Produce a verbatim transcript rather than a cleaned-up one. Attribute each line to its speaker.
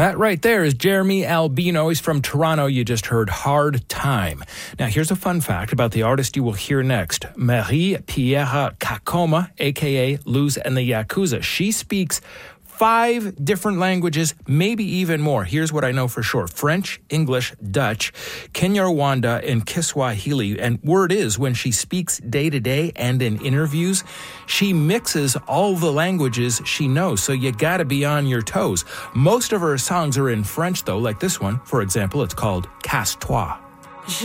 Speaker 1: That right there is Jeremy Albino. He's from Toronto. You just heard Hard Time. Now, here's a fun fact about the artist you will hear next. Marie-Pierre Kakoma, a k a. Luz and the Yakuza. She speaks five different languages, maybe even more. Here's what I know for sure. French, English, Dutch, Kinyarwanda, and Kiswahili. And word is, when she speaks day to day and in interviews, she mixes all the languages she knows. So you gotta be on your toes. Most of her songs are in French, though, like this one. For example, it's called Casse-toi.